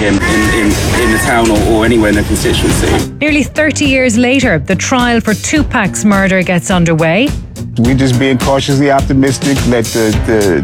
him in the town or anywhere in the constituency. Nearly 30 years later, the trial for Tupac's murder gets underway. We're just being cautiously optimistic. Let the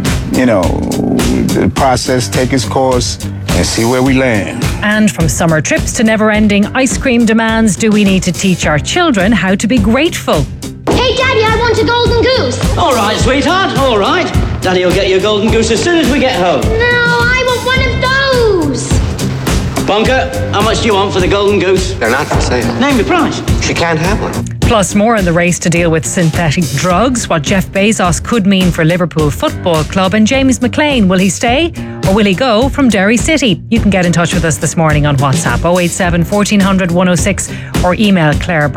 process take its course and see where we land. And from summer trips to never-ending ice cream demands, do we need to teach our children how to be grateful? Hey, Daddy, I want a golden goose. All right, sweetheart, all right. Daddy will get you a golden goose as soon as we get home. No, I want one of those. Bonker, how much do you want for the golden goose? They're not for sale. Name the price. She can't have one. Plus more in the race to deal with synthetic drugs, what Jeff Bezos could mean for Liverpool Football Club, and James McLean, will he stay or will he go from Derry City? You can get in touch with us this morning on WhatsApp 087 1400 106 or email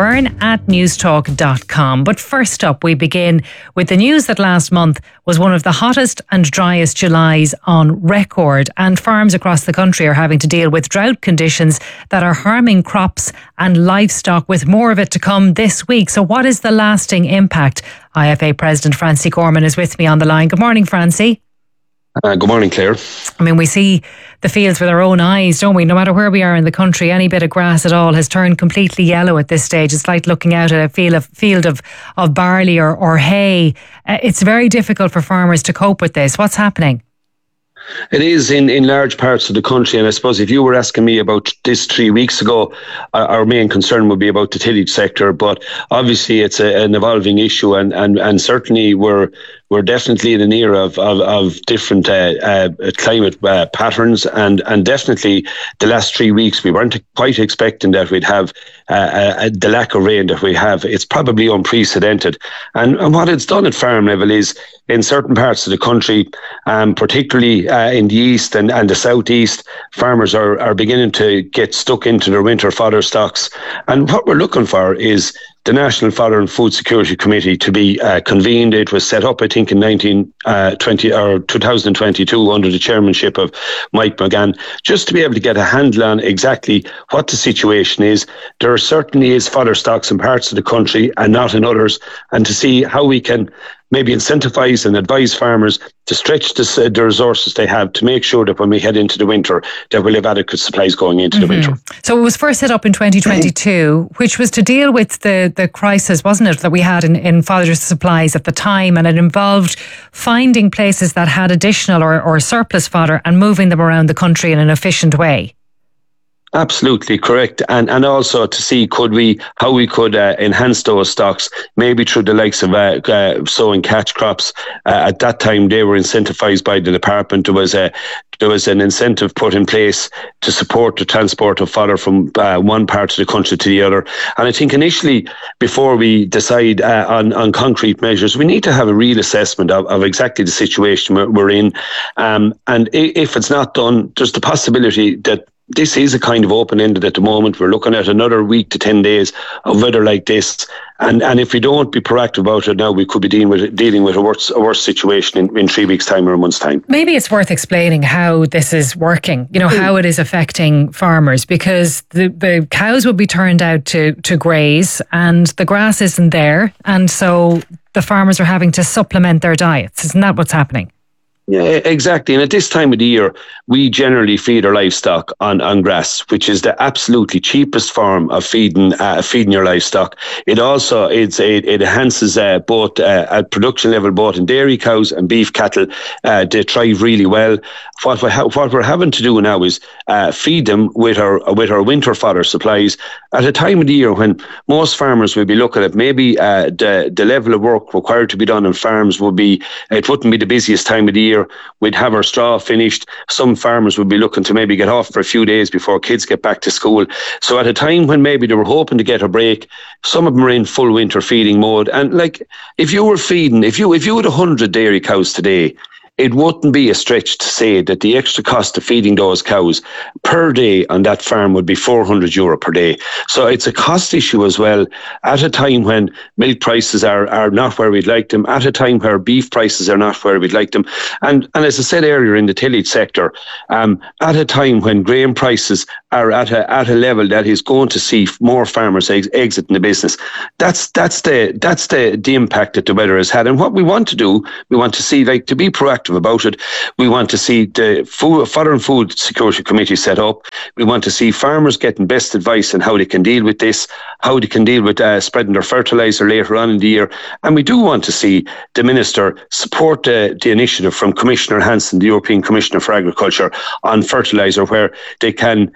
claireByrne@newstalk.com. But first up, we begin with the news that last month was one of the hottest and driest Julys on record, and farms across the country are having to deal with drought conditions that are harming crops and livestock, with more of it to come this week. So what is the lasting impact? IFA President Francie Gorman is with me on the line. Good morning, Francie. Good morning, Claire. I mean, we see the fields with our own eyes, don't we? No matter where we are in the country, any bit of grass at all has turned completely yellow at this stage. It's like looking out at a field of barley or hay. It's very difficult for farmers to cope with this. What's happening? It is in large parts of the country, and I suppose if you were asking me about this 3 weeks ago, our main concern would be about the tillage sector. But obviously, it's an evolving issue, and certainly we're definitely in an era of different climate patterns, and definitely the last 3 weeks we weren't quite expecting that we'd have the lack of rain that we have. It's probably unprecedented, and what it's done at farm level is in certain parts of the country, particularly in the east and the southeast, farmers are beginning to get stuck into their winter fodder stocks, and what we're looking for is the National Fodder and Food Security Committee to be convened. It was set up, I think, in 2022 under the chairmanship of Mike McGann, just to be able to get a handle on exactly what the situation is. There certainly is fodder stocks in parts of the country and not in others, and to see how we can maybe incentivise and advise farmers to stretch the resources they have to make sure that when we head into the winter that we'll have adequate supplies going into the winter. So it was first set up in 2022, which was to deal with the crisis, wasn't it, that we had in fodder supplies at the time, and it involved finding places that had additional or surplus fodder and moving them around the country in an efficient way. Absolutely correct, and also to see how we could enhance those stocks, maybe through the likes of sowing catch crops. At that time, they were incentivised by the department. There was an incentive put in place to support the transport of fodder from one part of the country to the other. And I think initially, before we decide on concrete measures, we need to have a real assessment of exactly the situation we're in. And if it's not done, there's the possibility that this is a kind of open-ended at the moment. We're looking at another week to 10 days of weather like this. And if we don't be proactive about it now, we could be dealing with a worse situation in 3 weeks' time or a month's time. Maybe it's worth explaining how this is working, how it is affecting farmers, because the cows will be turned out to graze and the grass isn't there. And so the farmers are having to supplement their diets. Isn't that what's happening? Yeah, exactly. And at this time of the year, we generally feed our livestock on grass, which is the absolutely cheapest form of feeding your livestock. It also it enhances both at production level, both in dairy cows and beef cattle. They thrive really well. What we're having to do now is feed them with our winter fodder supplies at a time of the year when most farmers will be looking at maybe the level of work required to be done in farms wouldn't be the busiest time of the year. We'd have our straw finished. Some farmers would be looking to maybe get off for a few days before kids get back to school. So at a time when maybe they were hoping to get a break, some of them are in full winter feeding mode. And like, if you had 100 dairy cows today, it wouldn't be a stretch to say that the extra cost of feeding those cows per day on that farm would be €400 per day. So it's a cost issue as well, at a time when milk prices are not where we'd like them, at a time where beef prices are not where we'd like them. And as I said earlier, in the tillage sector, at a time when grain prices are at a level that is going to see more farmers exiting the business. That's the impact that the weather has had. And what we want to do, we want to see, to be proactive proactive about it. We want to see the Fodder and Food Security Committee set up. We want to see farmers getting best advice on how they can deal with this, how they can deal with spreading their fertiliser later on in the year. And we do want to see the Minister support the initiative from Commissioner Hansen, the European Commissioner for Agriculture, on fertiliser, where they can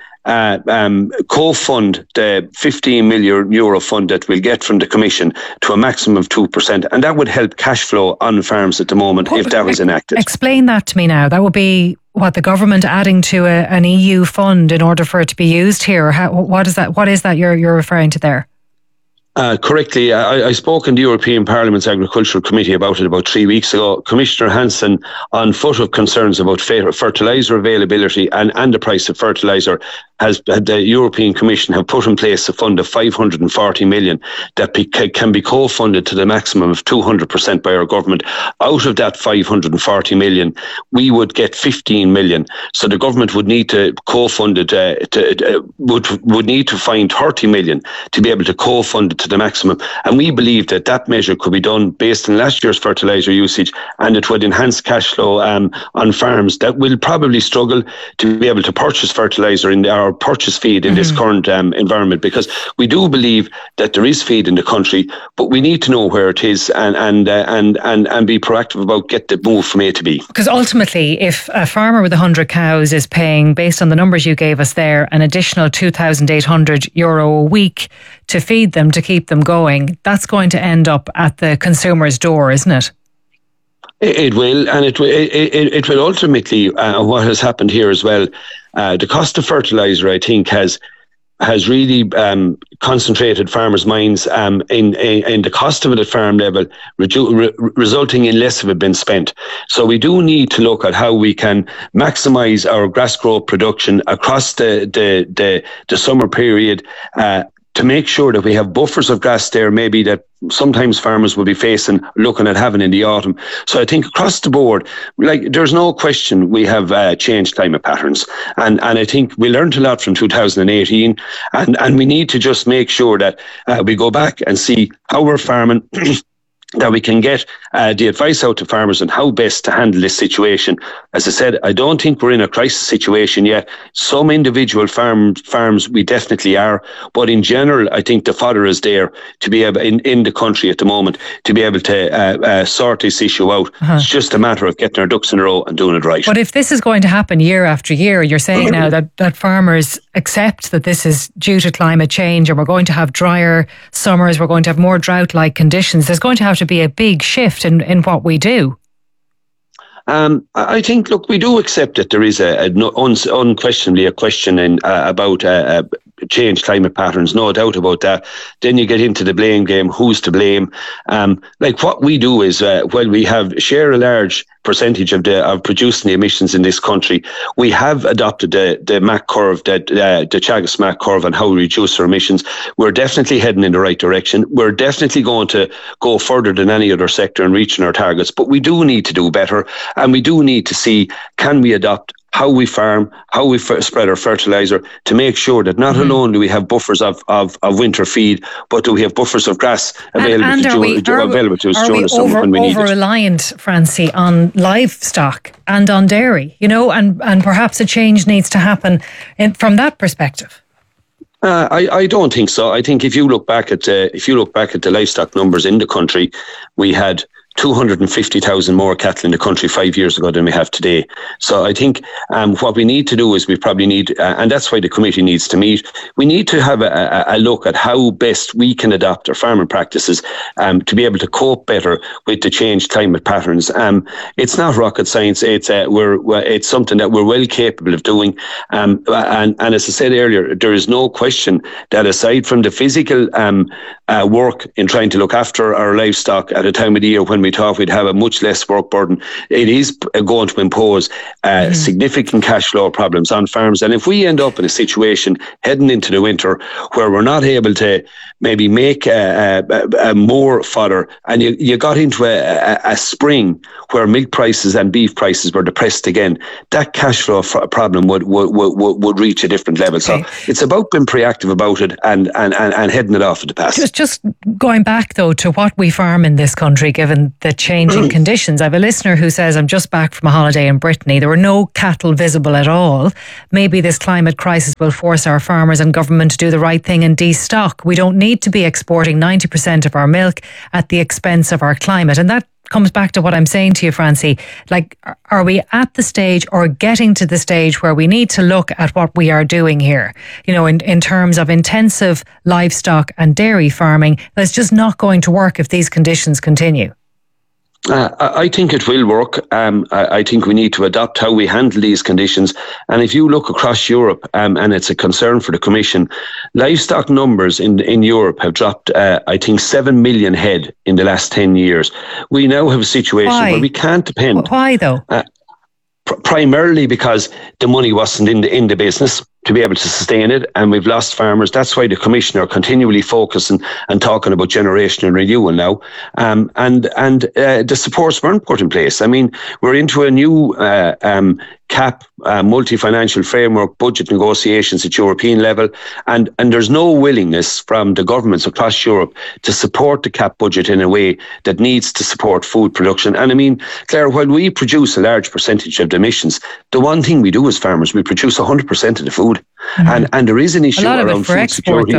co-fund the €15 million fund that we'll get from the Commission to a maximum of 2%. And that would help cash flow on farms at the moment if that was enacted. Explain that to me now. That would be what the government adding to an EU fund in order for it to be used here. What is that you're referring to there? Correctly, I spoke in the European Parliament's Agricultural Committee about it about 3 weeks ago. Commissioner Hansen, on foot of concerns about fertiliser availability and the price of fertiliser, the European Commission have put in place a fund of 540 million that can be co-funded to the maximum of 200% by our government. Out of that 540 million, we would get 15 million. So the government would need to co-fund it, would need to find 30 million to be able to co-fund it to the maximum. And we believe that measure could be done based on last year's fertiliser usage, and it would enhance cash flow on farms that will probably struggle to be able to purchase fertiliser or purchase feed in this current environment, because we do believe that there is feed in the country, but we need to know where it is and be proactive about get the move from A to B. Because ultimately, if a farmer with 100 cows is paying, based on the numbers you gave us there, an additional €2,800 a week to feed them, to keep them going, that's going to end up at the consumer's door, isn't it? It will, and it will ultimately. What has happened here as well, the cost of fertiliser, I think, has really concentrated farmers' minds in the cost of it at farm level, resulting in less of it being spent. So we do need to look at how we can maximise our grass growth production across the summer period, to make sure that we have buffers of grass there, maybe that sometimes farmers will be looking at having in the autumn. So I think across the board, there's no question we have changed climate patterns. And I think we learned a lot from 2018, and we need to just make sure that we go back and see how we're farming, that we can get the advice out to farmers on how best to handle this situation. As I said, I don't think we're in a crisis situation yet. Some individual farms we definitely are, but in general, I think the fodder is there to be able, in the country at the moment, to be able to sort this issue out. It's just a matter of getting our ducks in a row and doing it right. But if this is going to happen year after year, you're saying now that farmers accept that this is due to climate change, and we're going to have drier summers, we're going to have more drought-like conditions. There's going to have to be a big shift in what we do. I think, look, we do accept that there is unquestionably a question about changed climate patterns, no doubt about that. Then you get into the blame game, who's to blame? What we do is, we share a large percentage of producing the emissions in this country. We have adopted the MAC curve, the Teagasc MAC curve, on how we reduce our emissions. We're definitely heading in the right direction. We're definitely going to go further than any other sector in reaching our targets, but we do need to do better, and we do need to see, can we adopt how we farm, how we spread our fertiliser, to make sure that not alone do we have buffers of winter feed, but do we have buffers of grass available to us during the summer when we need it. Are we over-reliant, Francie, on livestock and on dairy, and perhaps a change needs to happen from that perspective? I don't think so. I think if you look back at the livestock numbers in the country, we had 250,000 more cattle in the country 5 years ago than we have today. So I think what we need to do is we probably need, and that's why the committee needs to meet, we need to have a look at how best we can adapt our farming practices to be able to cope better with the changed climate patterns. It's not rocket science. It's something that we're well capable of doing. And as I said earlier, there is no question that aside from the physical work in trying to look after our livestock at a time of the year when we thought we'd have a much less work burden, it is going to impose significant cash flow problems on farms. And if we end up in a situation heading into the winter where we're not able to maybe make more fodder, and you got into a spring where milk prices and beef prices were depressed again, that cash flow problem would reach a different level. Okay. So it's about being proactive about it and heading it off at the pass. Just going back though to what we farm in this country, given the changing conditions. I have a listener who says, I'm just back from a holiday in Brittany. There were no cattle visible at all. Maybe this climate crisis will force our farmers and government to do the right thing and destock. We don't need to be exporting 90% of our milk at the expense of our climate. And that comes back to what I'm saying to you, Francie. Like, are we at the stage or getting to the stage where we need to look at what we are doing here? You know, in terms of intensive livestock and dairy farming, that's just not going to work if these conditions continue. I think it will work. I think we need to adapt how we handle these conditions. And if you look across Europe, and it's a concern for the Commission, livestock numbers in Europe have dropped, I think, 7 million head in the last 10 years. We now have a situation where we can't depend. Why though? Primarily because the money wasn't in the business to be able to sustain it, and we've lost farmers. That's why the Commissioner continually focusing and talking about generational renewal now. And the supports weren't put in place. I mean, we're into a new CAP, multi-financial framework, budget negotiations at European level, and there's no willingness from the governments across Europe to support the CAP budget in a way that needs to support food production. And I mean, Claire, while we produce a large percentage of the emissions, the one thing we do as farmers, we produce 100% of the food. Mm-hmm. And there is an issue around food security.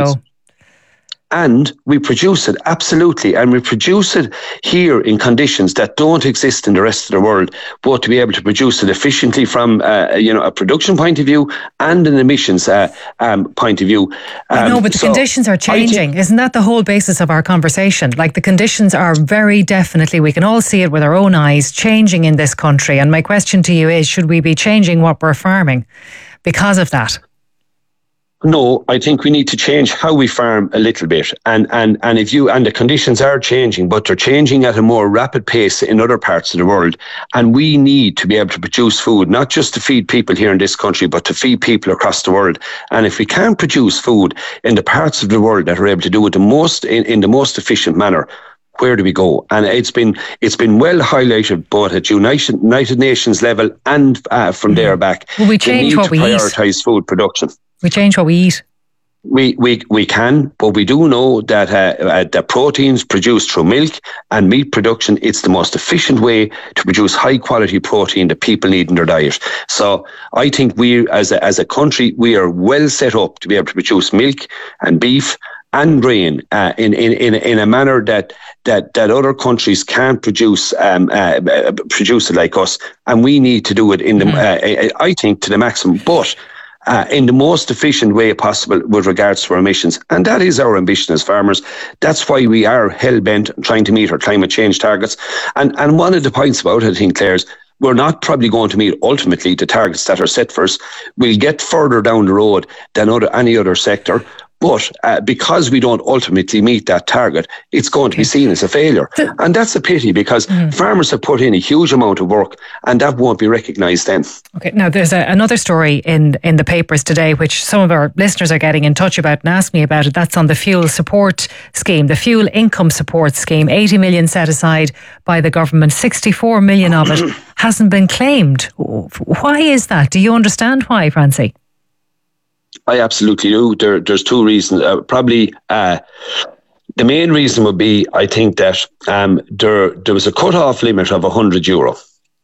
And we produce it, absolutely. And we produce it here in conditions that don't exist in the rest of the world, both to be able to produce it efficiently from a production point of view and an emissions point of view. No, but the conditions are changing. Isn't that the whole basis of our conversation? Like, the conditions are very definitely, we can all see it with our own eyes, changing in this country. And my question to you is, should we be changing what we're farming because of that? No, I think we need to change how we farm a little bit, and the conditions are changing, but they're changing at a more rapid pace in other parts of the world, and we need to be able to produce food, not just to feed people here in this country, but to feed people across the world. And if we can't produce food in the parts of the world that are able to do it in the most efficient manner, where do we go? And it's been well highlighted both at United Nations level and from there back. Will we change what we eat? Prioritise food production. We change what we eat. We can, but we do know that the proteins produced through milk and meat production, it's the most efficient way to produce high quality protein that people need in their diet. So I think we, as a country, we are well set up to be able to produce milk and beef and grain in a manner that other countries can't produce it like us, and we need to do it in the I think to the maximum, but in the most efficient way possible with regards to our emissions. And that is our ambition as farmers. That's why we are hell-bent on trying to meet our climate change targets. And one of the points about it, I think, Claire, is we're not probably going to meet ultimately the targets that are set for us. We'll get further down the road than any other sector. But because we don't ultimately meet that target, it's going to be seen as a failure. And that's a pity, because farmers have put in a huge amount of work, and that won't be recognised then. Okay, now there's another story in the papers today, which some of our listeners are getting in touch about and ask me about it. That's on the fuel support scheme, the fuel income support scheme. 80 million set aside by the government, 64 million of it hasn't been claimed. Why is that? Do you understand why, Francie? I absolutely do. There's two reasons. Probably the main reason would be, I think, that there was a cut-off limit of €100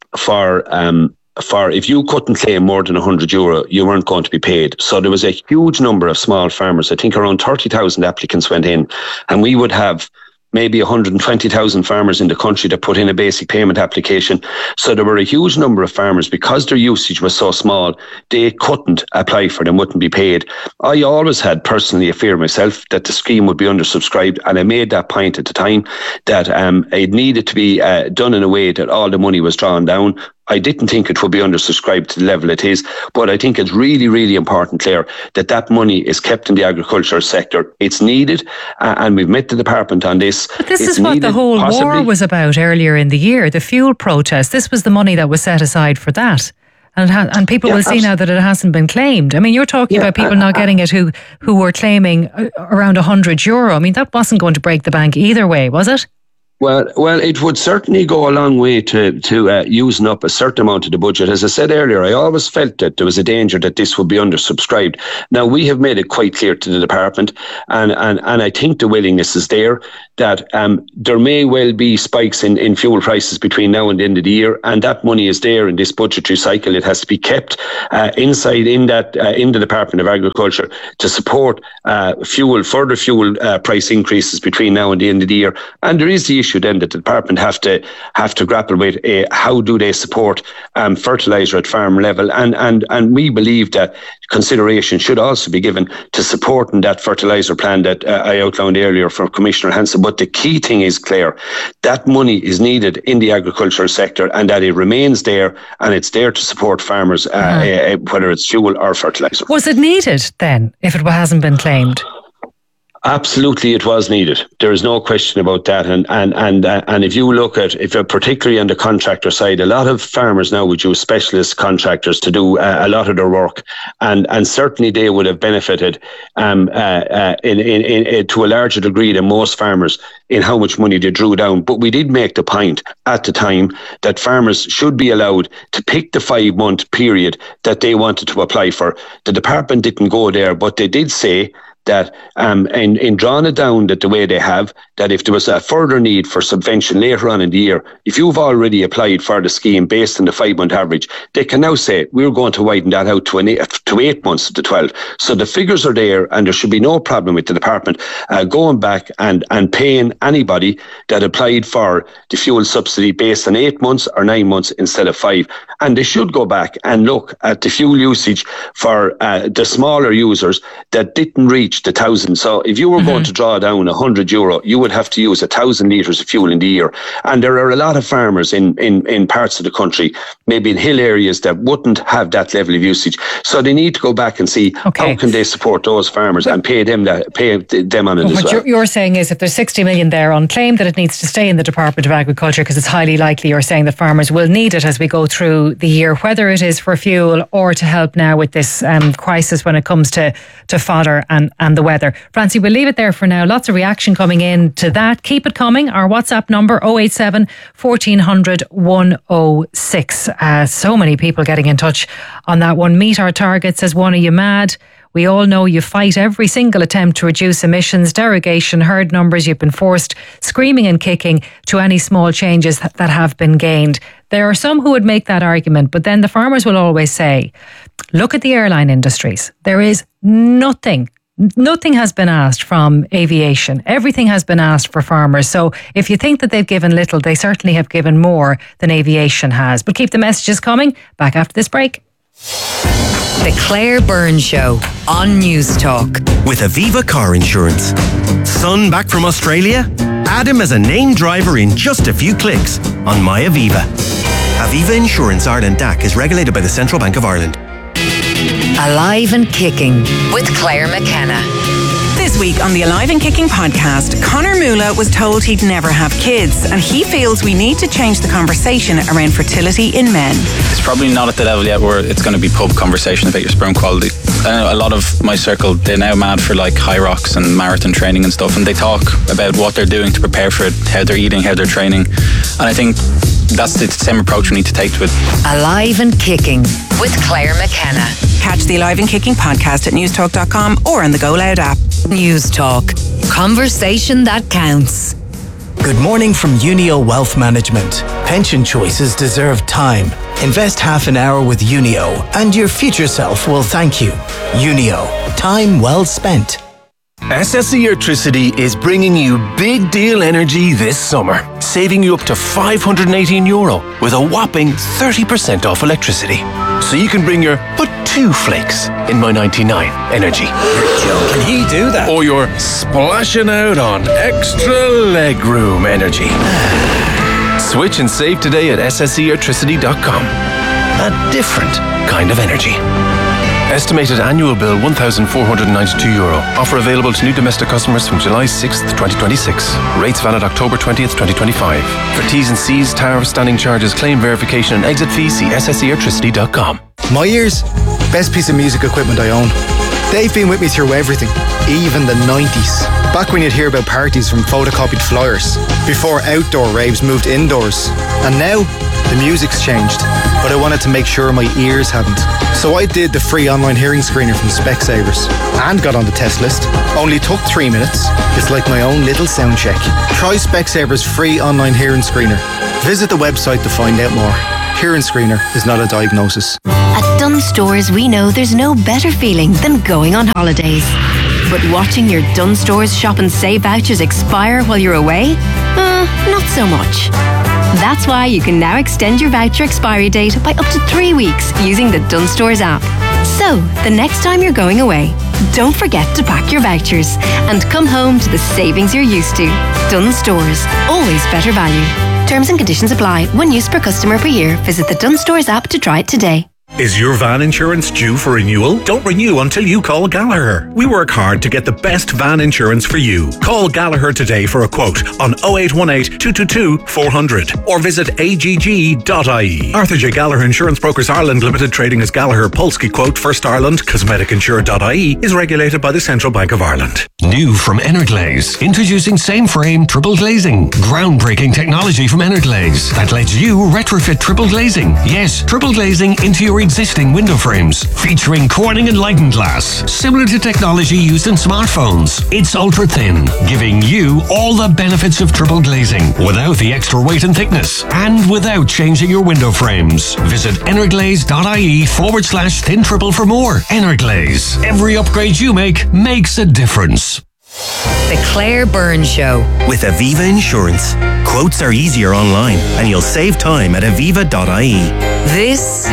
for if you couldn't claim more than €100, you weren't going to be paid. So there was a huge number of small farmers. I think around 30,000 applicants went in, and we would have maybe 120,000 farmers in the country that put in a basic payment application. So there were a huge number of farmers, because their usage was so small, they couldn't apply for them, wouldn't be paid. I always had personally a fear myself that the scheme would be undersubscribed, and I made that point at the time that it needed to be done in a way that all the money was drawn down. I didn't think it would be undersubscribed to the level it is, but I think it's really, really important, Claire, that money is kept in the agricultural sector. It's needed, and we've met the department on this. But this is what the whole war was about earlier in the year, the fuel protest. This was the money that was set aside for that. And people will see now that it hasn't been claimed. I mean, you're talking about people not getting it who were claiming around €100. I mean, that wasn't going to break the bank either way, was it? Well, it would certainly go a long way to using up a certain amount of the budget. As I said earlier, I always felt that there was a danger that this would be undersubscribed. Now, we have made it quite clear to the department, and I think the willingness is there, that there may well be spikes in fuel prices between now and the end of the year, and that money is there in this budgetary cycle. It has to be kept in the Department of Agriculture to support further fuel price increases between now and the end of the year. And there is the issue then that the department have to grapple with how do they support fertiliser at farm level, and we believe that consideration should also be given to supporting that fertiliser plan that I outlined earlier from Commissioner Hansen. But the key thing is, Claire, that money is needed in the agricultural sector, and that it remains there, and it's there to support farmers, whether it's fuel or fertiliser. Was it needed then, if it hasn't been claimed? Absolutely, it was needed. There is no question about that. And if you look at, particularly on the contractor side, a lot of farmers now would use specialist contractors to do a lot of their work, and certainly they would have benefited in to a larger degree than most farmers in how much money they drew down. But we did make the point at the time that farmers should be allowed to pick the 5-month period that they wanted to apply for. The department didn't go there, but they did say that in drawing it down that the way they have, that if there was a further need for subvention later on in the year, if you've already applied for the scheme based on the 5-month average, they can now say, we're going to widen that out to 8 months to 12. So the figures are there, and there should be no problem with the department going back and paying anybody that applied for the fuel subsidy based on 8 months or 9 months instead of 5. And they should go back and look at the fuel usage for the smaller users that didn't reach the 1,000. So if you were going to draw down €100, you would have to use 1,000 litres of fuel in the year. And there are a lot of farmers in parts of the country, maybe in hill areas, that wouldn't have that level of usage. So they need to go back and see how can they support those farmers and pay them on it as well. What you're saying is, if there's 60 million there unclaimed, that it needs to stay in the Department of Agriculture, because it's highly likely, you're saying, that farmers will need it as we go through the year, whether it is for fuel or to help now with this crisis when it comes to fodder and the weather. Francie, we'll leave it there for now. Lots of reaction coming in to that. Keep it coming. Our WhatsApp number 087 1400 106. So many people getting in touch on that one. Meet our target, says one. Are you mad? We all know you fight every single attempt to reduce emissions, derogation, herd numbers. You've been forced, screaming and kicking, to any small changes that have been gained. There are some who would make that argument, but then the farmers will always say, look at the airline industries. There is nothing has been asked from aviation. Everything has been asked for farmers. So if you think that they've given little, they certainly have given more than aviation has. But keep the messages coming. Back after this break. The Claire Byrne Show on News Talk. With Aviva Car Insurance. Son back from Australia? Add him as a named driver in just a few clicks on MyAviva. Aviva Insurance Ireland DAC is regulated by the Central Bank of Ireland. Alive and Kicking with Claire McKenna. This week on the Alive and Kicking podcast, Conor Moolah was told he'd never have kids, and he feels we need to change the conversation around fertility in men. It's probably not at the level yet where it's going to be pub conversation about your sperm quality. A lot of my circle, they're now mad for like high rocks and marathon training and stuff, and they talk about what they're doing to prepare for it, how they're eating, how they're training, and I think that's the same approach we need to take to it. Alive and Kicking with Claire McKenna. Catch the Alive and Kicking podcast at newstalk.com or on the Go Loud app. News Talk. Conversation that counts. Good morning from Unio Wealth Management. Pension choices deserve time. Invest half an hour with Unio and your future self will thank you. Unio. Time well spent. SSE Electricity is bringing you big deal energy this summer, saving you up to €518 with a whopping 30% off electricity. So you can bring your but 2 flakes in my 99 energy. Can he do that? Or your splashing out on extra legroom energy. Switch and save today at SSEelectricity.com. A different kind of energy. Estimated annual bill €1,492. Offer available to new domestic customers from July 6th, 2026. Rates valid October 20th, 2025. For T's and C's, tariff, standing charges, claim verification and exit fees, see SSEelectricity.com. My ears, best piece of music equipment I own. They've been with me through everything, even the 90s. Back when you'd hear about parties from photocopied flyers, before outdoor raves moved indoors. And now, the music's changed, but I wanted to make sure my ears hadn't. So I did the free online hearing screener from Specsavers and got on the test list. Only took 3 minutes. It's like my own little sound check. Try Specsavers free online hearing screener. Visit the website to find out more. Hearing screener is not a diagnosis. At Dunnes Stores, we know there's no better feeling than going on holidays. But watching your Dunnes Stores shop and save vouchers expire while you're away? Not so much. That's why you can now extend your voucher expiry date by up to 3 weeks using the Dunnes Stores app. So, the next time you're going away, don't forget to pack your vouchers and come home to the savings you're used to. Dunnes Stores, always better value. Terms and conditions apply. 1 use per customer per year. Visit the Dunnes Stores app to try it today. Is your van insurance due for renewal? Don't renew until you call Gallagher. We work hard to get the best van insurance for you. Call Gallagher today for a quote on 0818 222 400 or visit agg.ie. Arthur J. Gallagher Insurance Brokers Ireland Limited, trading as Gallagher, Polski Quote, First Ireland, CosmeticInsure.ie, is regulated by the Central Bank of Ireland. New from Energlaze. Introducing same frame triple glazing. Groundbreaking technology from Energlaze that lets you retrofit triple glazing. Yes, triple glazing into your existing window frames, featuring Corning Enlightened glass, similar to technology used in smartphones. It's ultra thin, giving you all the benefits of triple glazing without the extra weight and thickness, and without changing your window frames. Visit energlaze.ie/thin triple for more. Energlaze. Every upgrade you make makes a difference. The Claire Byrne Show. With Aviva Insurance. Quotes are easier online and you'll save time at aviva.ie. This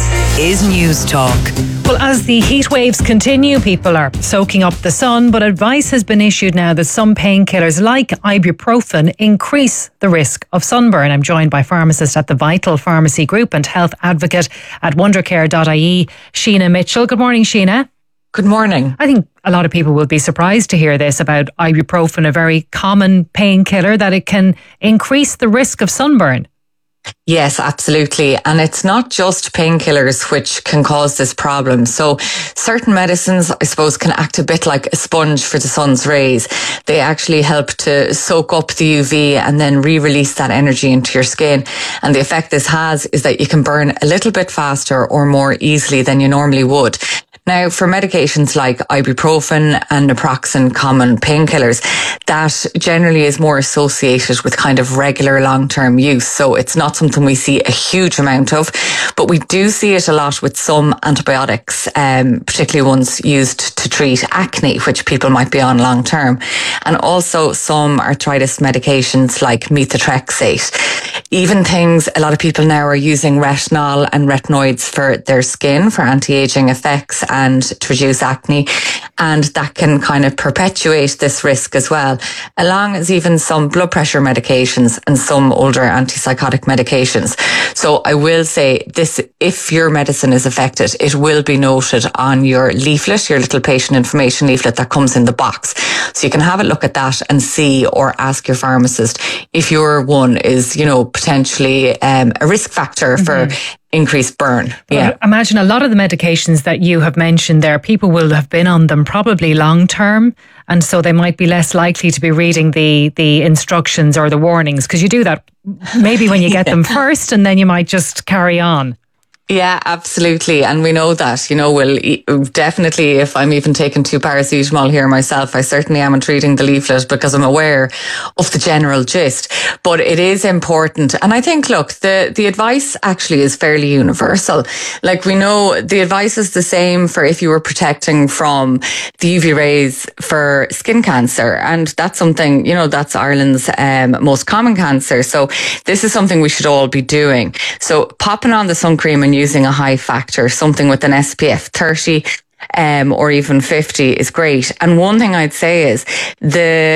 is News Talk. Well, as the heat waves continue, people are soaking up the sun, but advice has been issued now that some painkillers like ibuprofen increase the risk of sunburn. I'm joined by pharmacist at the Vital Pharmacy Group and health advocate at wondercare.ie, Sheena Mitchell. Good morning, Sheena. Good morning. I think a lot of people will be surprised to hear this about ibuprofen, a very common painkiller, that it can increase the risk of sunburn. Yes, absolutely. And it's not just painkillers which can cause this problem. So certain medicines, I suppose, can act a bit like a sponge for the sun's rays. They actually help to soak up the UV and then re-release that energy into your skin. And the effect this has is that you can burn a little bit faster or more easily than you normally would. Now, for medications like ibuprofen and naproxen, common painkillers, that generally is more associated with kind of regular long-term use. So it's not something we see a huge amount of, but we do see it a lot with some antibiotics, particularly ones used to treat acne, which people might be on long-term. And also some arthritis medications like methotrexate. Even things, a lot of people now are using retinol and retinoids for their skin, for anti-aging effects and to reduce acne. And that can kind of perpetuate this risk as well, along as even some blood pressure medications and some older antipsychotic medications. So I will say this, if your medicine is affected, it will be noted on your leaflet, your little patient information leaflet that comes in the box. So you can have a look at that and see, or ask your pharmacist if your one is, you know, potentially a risk factor for increased burn. Yeah. Imagine a lot of the medications that you have mentioned there, people will have been on them probably long term, and so they might be less likely to be reading the instructions or the warnings, because you do that maybe when you get them first, and then you might just carry on. Yeah, absolutely. And we know that, you know, we'll definitely, if I'm even taking 2 paracetamol here myself, I certainly am reading the leaflet because I'm aware of the general gist. But it is important. And I think, look, the advice actually is fairly universal. Like, we know the advice is the same for if you were protecting from the UV rays for skin cancer. And that's something, you know, that's Ireland's most common cancer. So this is something we should all be doing. So popping on the sun cream and using a high factor, something with an SPF 30 or even 50 is great. And one thing I'd say is the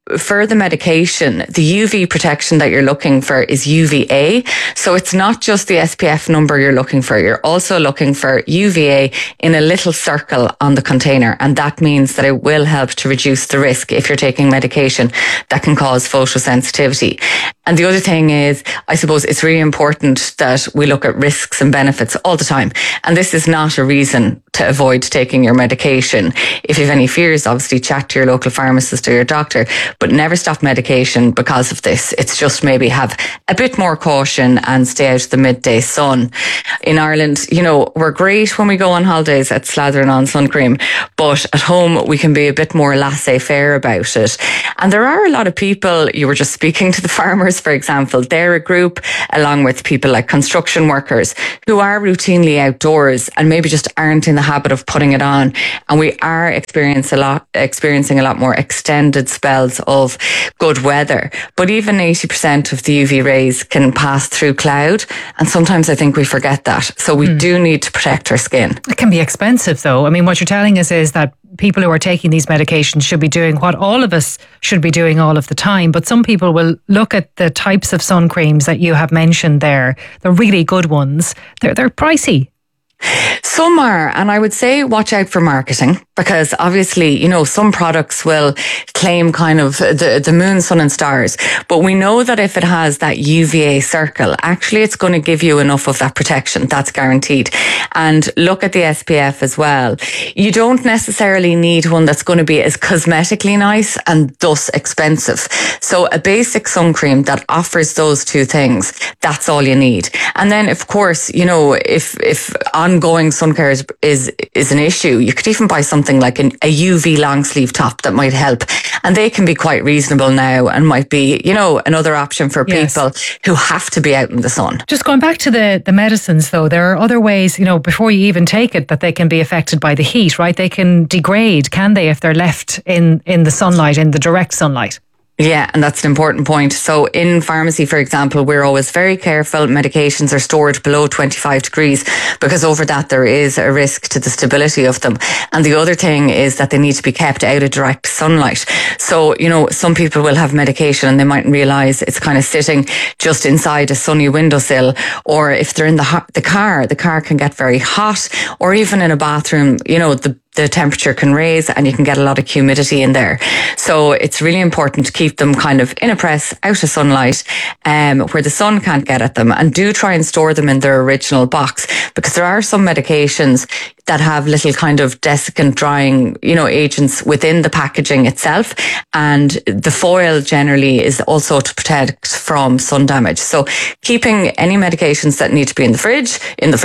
for the medication, the UV protection that you're looking for is UVA. So it's not just the SPF number you're looking for. You're also looking for UVA in a little circle on the container. And that means that it will help to reduce the risk if you're taking medication that can cause photosensitivity. And the other thing is, I suppose it's really important that we look at risks and benefits all the time. And this is not a reason to avoid taking your medication. If you have any fears, obviously chat to your local pharmacist or your doctor, but never stop medication because of this. It's just maybe have a bit more caution and stay out of the midday sun. In Ireland, you know, we're great when we go on holidays at slathering on sun cream, but at home we can be a bit more laissez-faire about it. And there are a lot of people, you were just speaking to the farmers, for example, they're a group along with people like construction workers who are routinely outdoors and maybe just aren't in the habit of putting it on. And we are experiencing a lot more extended spells of good weather. But even 80% of the UV rays can pass through cloud. And sometimes I think we forget that. So we do need to protect our skin. It can be expensive though. I mean, what you're telling us is that people who are taking these medications should be doing what all of us should be doing all of the time. But some people will look at the types of sun creams that you have mentioned there, the really good ones. They're pricey. Some are, and I would say watch out for marketing, because obviously, you know, some products will claim kind of the moon, sun and stars, but we know that if it has that UVA circle, actually it's going to give you enough of that protection. That's guaranteed. And look at the SPF as well. You don't necessarily need one that's going to be as cosmetically nice and thus expensive. So a basic sun cream that offers those two things, that's all you need. And then of course, you know, if ongoing sun care is an issue, you could even buy something like a UV long sleeve top that might help. And they can be quite reasonable now and might be, you know, another option for people who have to be out in the sun. Just going back to the medicines though, there are other ways, you know, before you even take it, that they can be affected by the heat, right? They can degrade, can they, if they're left in the sunlight, in the direct sunlight? Yeah, and that's an important point. So in pharmacy, for example, we're always very careful. Medications are stored below 25 degrees because over that there is a risk to the stability of them. And the other thing is that they need to be kept out of direct sunlight. So, you know, some people will have medication and they mightn't realise it's kind of sitting just inside a sunny windowsill, or if they're in the car can get very hot, or even in a bathroom, you know, the temperature can raise and you can get a lot of humidity in there. So it's really important to keep them kind of in a press, out of sunlight, where the sun can't get at them, and do try and store them in their original box, because there are some medications that have little kind of desiccant drying, you know, agents within the packaging itself. And the foil generally is also to protect from sun damage. So keeping any medications that need to be in the fridge,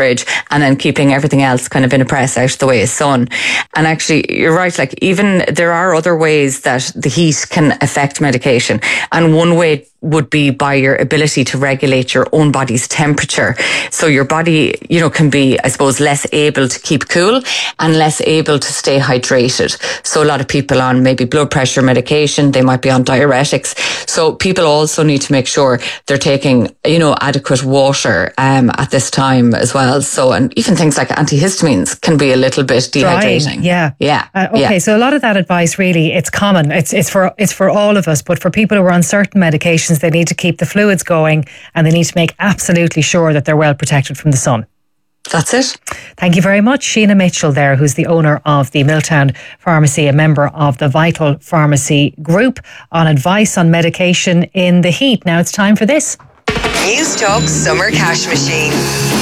and then keeping everything else kind of in a press out of the way of sun. And actually, you're right, like even there are other ways that the heat can affect medication. And one way would be by your ability to regulate your own body's temperature. So your body, you know, can be, I suppose, less able to keep cool and less able to stay hydrated. So a lot of people on maybe blood pressure medication, they might be on diuretics. So people also need to make sure they're taking, you know, adequate water at this time as well. So, and even things like antihistamines can be a little bit dehydrating. Okay, so a lot of that advice really, it's common. It's for all of us, but for people who are on certain medications, they need to keep the fluids going and they need to make absolutely sure that they're well protected from the sun. That's it. Thank you very much. Sheena Mitchell there, who's the owner of the Milltown Pharmacy, a member of the Vital Pharmacy Group, on advice on medication in the heat. Now it's time for this. News Talk Summer Cash Machine.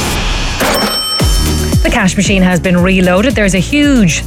The cash machine has been reloaded. There's a huge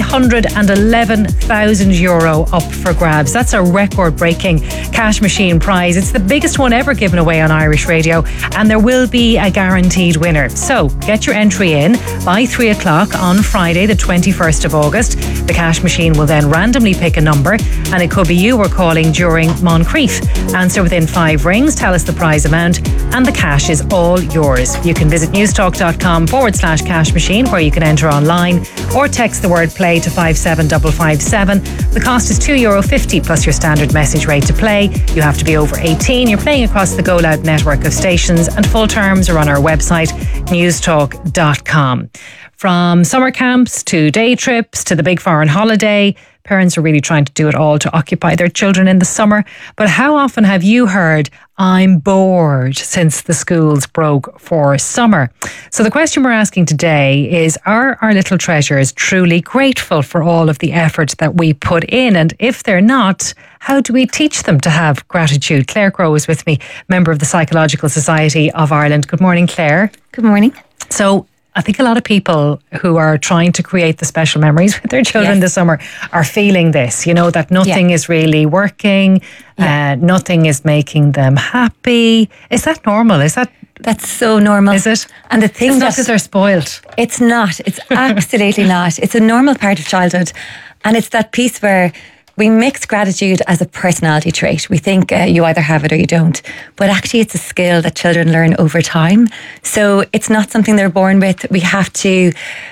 €311,000 up for grabs. That's a record-breaking cash machine prize. It's the biggest one ever given away on Irish radio, and there will be a guaranteed winner. So get your entry in by 3 o'clock on Friday, the 21st of August. The cash machine will then randomly pick a number, and it could be you we're calling during Moncrief. Answer within 5 rings, tell us the prize amount, and the cash is all yours. You can visit newstalk.com/cash machine, where you can enter online, or text the word play to 57557. The cost is €2.50 plus your standard message rate to play. You have to be over 18. You're playing across the Go Loud network of stations, and full terms are on our website newstalk.com. From summer camps to day trips to the big foreign holiday, parents are really trying to do it all to occupy their children in the summer. But how often have you heard, "I'm bored," since the schools broke for summer? So the question we're asking today is, are our little treasures truly grateful for all of the effort that we put in? And if they're not, how do we teach them to have gratitude? Claire Crowe is with me, member of the Psychological Society of Ireland. Good morning, Claire. Good morning. So I think a lot of people who are trying to create the special memories with their children this summer are feeling this, that nothing is really working, nothing is making them happy. Is that normal? That's so normal. Is it? And the thing it's not because they're spoiled. It's not. It's absolutely not. It's a normal part of childhood. And it's that piece where we mix gratitude as a personality trait. We think you either have it or you don't. But actually it's a skill that children learn over time. So it's not something they're born with. We have to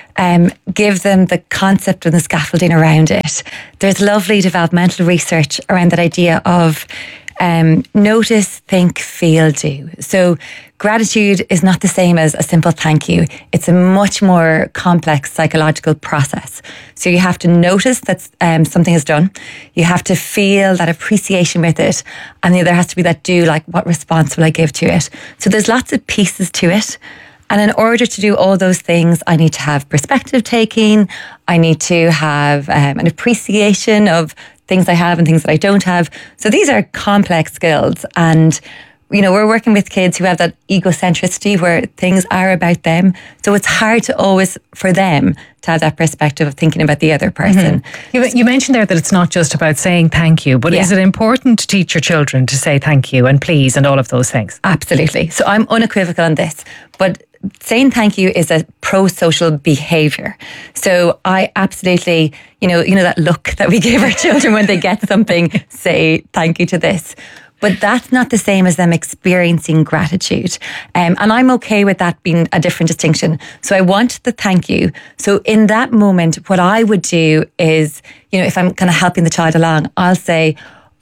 give them the concept and the scaffolding around it. There's lovely developmental research around that idea of notice, think, feel, do. So gratitude is not the same as a simple thank you. It's a much more complex psychological process. So you have to notice that something is done. You have to feel that appreciation with it. And there has to be that do, like what response will I give to it? So there's lots of pieces to it. And in order to do all those things, I need to have perspective taking. I need to have an appreciation of things I have and things that I don't have. So these are complex skills. And, we're working with kids who have that egocentricity where things are about them. So it's hard to always, for them, to have that perspective of thinking about the other person. Mm-hmm. You mentioned there that it's not just about saying thank you, but is it important to teach your children to say thank you and please and all of those things? Absolutely. So I'm unequivocal on this. But saying thank you is a pro-social behaviour. So I absolutely, that look that we give our children when they get something, say thank you to this. But that's not the same as them experiencing gratitude. And I'm okay with that being a different distinction. So I want the thank you. So in that moment, what I would do is, if I'm kind of helping the child along, I'll say,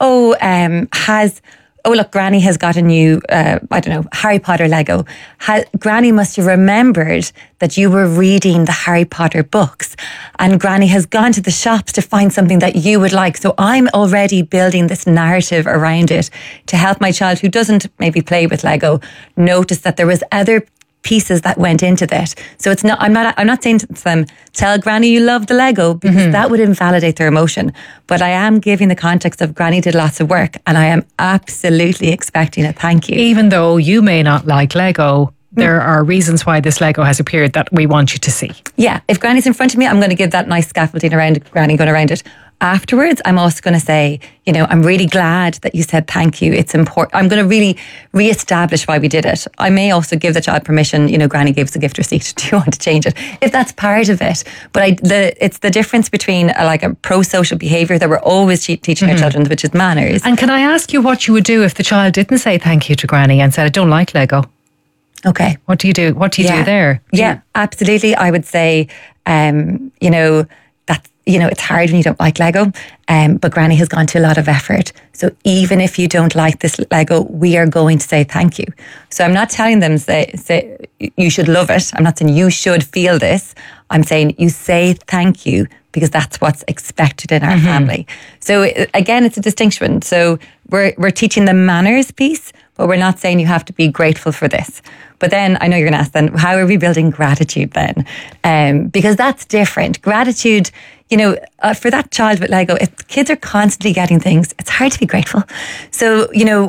look, Granny has got a new, Harry Potter Lego. Granny must have remembered that you were reading the Harry Potter books, and Granny has gone to the shops to find something that you would like. So I'm already building this narrative around it to help my child who doesn't maybe play with Lego notice that there was other pieces that went into that. So it's not, I'm not saying to them, tell Granny you love the Lego, because that would invalidate their emotion. But I am giving the context of Granny did lots of work, and I am absolutely expecting a thank you. Even though you may not like Lego, there are reasons why this Lego has appeared that we want you to see. Yeah, if Granny's in front of me, I'm going to give that nice scaffolding around Granny going around it. Afterwards, I'm also going to say, I'm really glad that you said thank you. It's important. I'm going to really re-establish why we did it. I may also give the child permission, Granny gave us a gift receipt. Do you want to change it? If that's part of it. But it's the difference between a pro-social behaviour that we're always teaching our children, which is manners. And can I ask you what you would do if the child didn't say thank you to Granny and said, I don't like Lego? Okay. What do you do? What do you do there? Absolutely. I would say, it's hard when you don't like Lego, but Granny has gone to a lot of effort. So even if you don't like this Lego, we are going to say thank you. So I'm not telling them, say you should love it. I'm not saying you should feel this. I'm saying you say thank you because that's what's expected in our family. So again, it's a distinction. So we're teaching the manners piece, but we're not saying you have to be grateful for this. But then I know you're going to ask then, how are we building gratitude then? Because that's different. Gratitude, for that child with Lego, if kids are constantly getting things, it's hard to be grateful. So,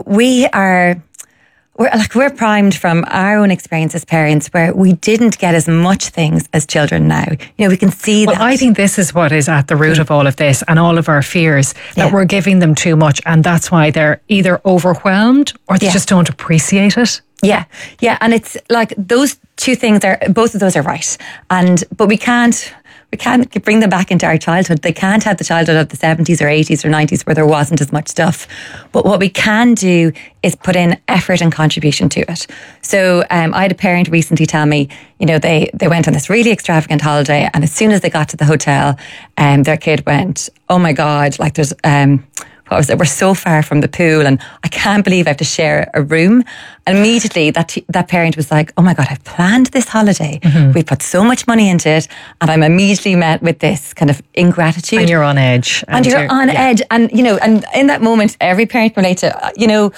we're primed from our own experience as parents where we didn't get as much things as children now. We can see that. Well, I think this is what is at the root of all of this and all of our fears, that we're giving them too much, and that's why they're either overwhelmed or they just don't appreciate it. Yeah. And it's like those two things both of those are right. But we can't bring them back into our childhood. They can't have the childhood of the 70s or 80s or 90s where there wasn't as much stuff. But what we can do is put in effort and contribution to it. So I had a parent recently tell me, they went on this really extravagant holiday, and as soon as they got to the hotel, their kid went, oh my God, like there's, we're so far from the pool and I can't believe I have to share a room. And immediately that parent was like, oh my God, I've planned this holiday. We put so much money into it, and I'm immediately met with this kind of ingratitude. And you're on edge. And you're on edge. And, and in that moment, every parent can relate to,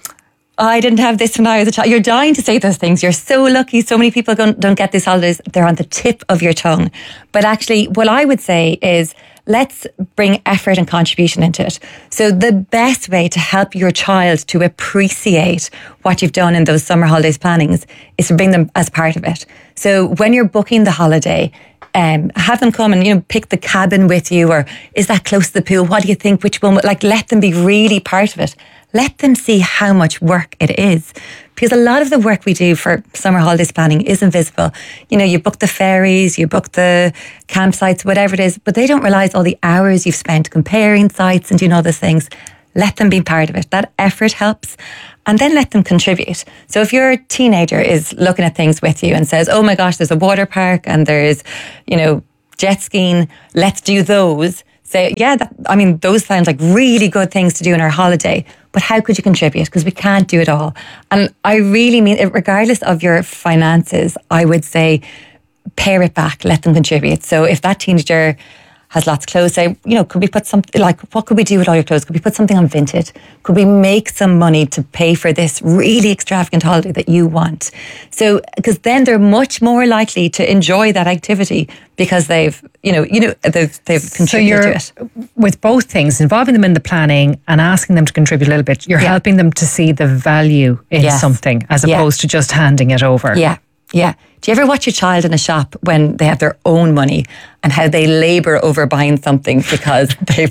I didn't have this when I was a child. You're dying to say those things. You're so lucky. So many people don't get these holidays. They're on the tip of your tongue. But actually, what I would say is, let's bring effort and contribution into it. So the best way to help your child to appreciate what you've done in those summer holidays plannings is to bring them as part of it. So when you're booking the holiday, have them come and, pick the cabin with you, or is that close to the pool? What do you think? Which one? Let them be really part of it. Let them see how much work it is. Because a lot of the work we do for summer holidays planning is invisible. You book the ferries, you book the campsites, whatever it is, but they don't realise all the hours you've spent comparing sites and doing all those things. Let them be part of it. That effort helps. And then let them contribute. So if your teenager is looking at things with you and says, oh my gosh, there's a water park and there's, jet skiing, let's do those. Say, those sound like really good things to do in our holiday, but how could you contribute? Because we can't do it all. And I really mean it, regardless of your finances, I would say pare it back, let them contribute. So if that teenager has lots of clothes, say, could we put something, what could we do with all your clothes? Could we put something on Vinted? Could we make some money to pay for this really extravagant holiday that you want? So, because then they're much more likely to enjoy that activity because they've contributed to it. With both things, involving them in the planning and asking them to contribute a little bit, you're helping them to see the value in something as opposed to just handing it over. Yeah. Yeah. Do you ever watch your child in a shop when they have their own money and how they labour over buying something because they've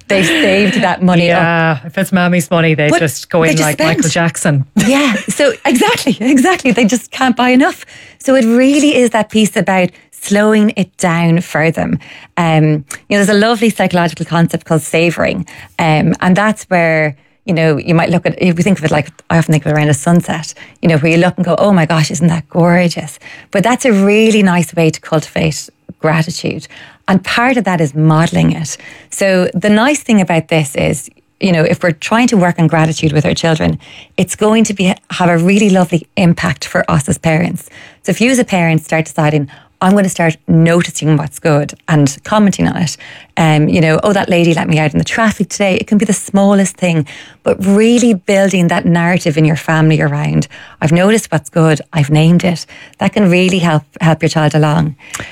saved that money up? Yeah, if it's mommy's money, they just go in like Michael Jackson. Yeah, so exactly. They just can't buy enough. So it really is that piece about slowing it down for them. There's a lovely psychological concept called savouring, and that's where, you might look at, if you think of it like, I often think of it around a sunset, where you look and go, oh my gosh, isn't that gorgeous? But that's a really nice way to cultivate gratitude. And part of that is modelling it. So the nice thing about this is, if we're trying to work on gratitude with our children, it's going to have a really lovely impact for us as parents. So if you as a parent start deciding, I'm going to start noticing what's good and commenting on it. Oh, that lady let me out in the traffic today. It can be the smallest thing, but really building that narrative in your family around, I've noticed what's good, I've named it. That can really help your child along.